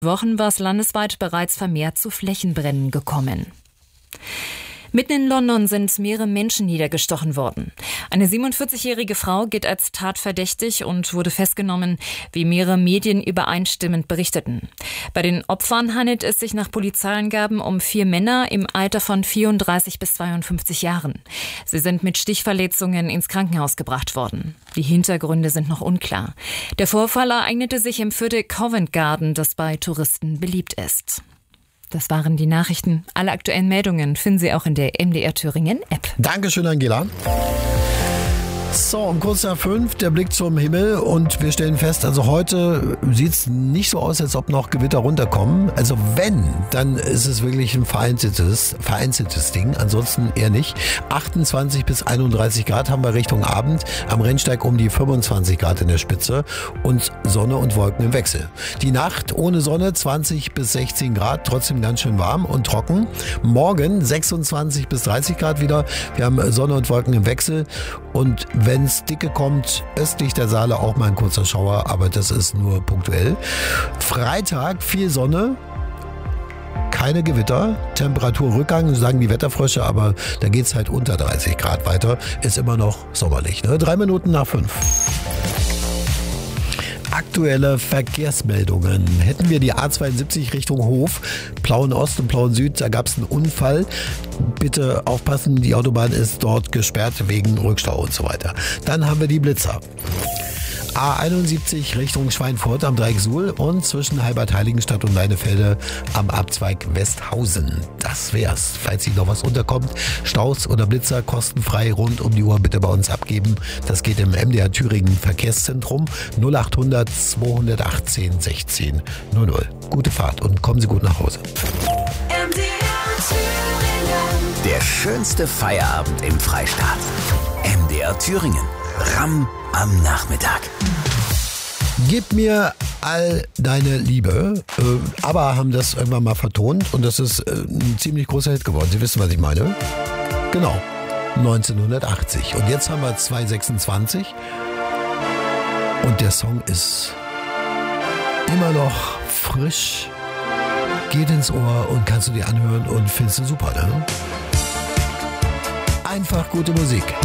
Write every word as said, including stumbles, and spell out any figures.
Wochen war es landesweit bereits vermehrt zu Flächenbränden gekommen. Mitten in London sind mehrere Menschen niedergestochen worden. Eine siebenundvierzigjährige Frau gilt als tatverdächtig und wurde festgenommen, wie mehrere Medien übereinstimmend berichteten. Bei den Opfern handelt es sich nach Polizeiangaben um vier Männer im Alter von vierunddreißig bis zweiundfünfzig Jahren. Sie sind mit Stichverletzungen ins Krankenhaus gebracht worden. Die Hintergründe sind noch unklar. Der Vorfall ereignete sich im Viertel Covent Garden, das bei Touristen beliebt ist. Das waren die Nachrichten. Alle aktuellen Meldungen finden Sie auch in der M D R Thüringen App. Dankeschön, Angela. So, um kurz nach fünf, der Blick zum Himmel und wir stellen fest, also heute sieht es nicht so aus, als ob noch Gewitter runterkommen. Also wenn, dann ist es wirklich ein vereinzeltes, vereinzeltes Ding, ansonsten eher nicht. achtundzwanzig bis einunddreißig Grad haben wir Richtung Abend, am Rennsteig um die fünfundzwanzig Grad in der Spitze und Sonne und Wolken im Wechsel. Die Nacht ohne Sonne zwanzig bis sechzehn Grad, trotzdem ganz schön warm und trocken. Morgen sechsundzwanzig bis dreißig Grad wieder, wir haben Sonne und Wolken im Wechsel und wenn es dicke kommt, östlich der Saale auch mal ein kurzer Schauer, aber das ist nur punktuell. Freitag viel Sonne, keine Gewitter, Temperaturrückgang, sagen die Wetterfrösche, aber da geht es halt unter dreißig Grad weiter, ist immer noch sommerlich. Ne? Drei Minuten nach fünf. Aktuelle Verkehrsmeldungen. Hätten wir die A zweiundsiebzig Richtung Hof, Plauen Ost und Plauen Süd, da gab es einen Unfall. Bitte aufpassen, die Autobahn ist dort gesperrt wegen Rückstau und so weiter. Dann haben wir die Blitzer. A einundsiebzig Richtung Schweinfurt am Dreieck Suhl und zwischen Halbert-Heiligenstadt und Leinefelde am Abzweig Westhausen. Das wär's. Falls Ihnen noch was unterkommt, Staus oder Blitzer kostenfrei rund um die Uhr bitte bei uns abgeben. Das geht im M D R Thüringen Verkehrszentrum null achthundert zweihundertachtzehn sechzehn null null. Gute Fahrt und kommen Sie gut nach Hause. M D R Thüringen. Der schönste Feierabend im Freistaat. M D R Thüringen. Ramm am Nachmittag. Gib mir all deine Liebe. Äh, ABBA haben das irgendwann mal vertont und das ist äh, ein ziemlich großer Hit geworden. Sie wissen, was ich meine? Genau, neunzehnhundertachtzig. Und jetzt haben wir zweitausendsechsundzwanzig und der Song ist immer noch frisch, geht ins Ohr und kannst du dir anhören und findest du super, ne? Einfach gute Musik.